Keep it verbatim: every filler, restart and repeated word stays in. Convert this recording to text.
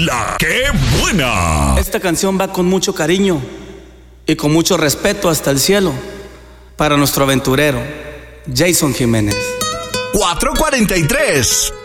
La Que Buena. Esta canción va con mucho cariño y con mucho respeto hasta el cielo para nuestro aventurero Jason Jiménez. cuatro cuarenta y tres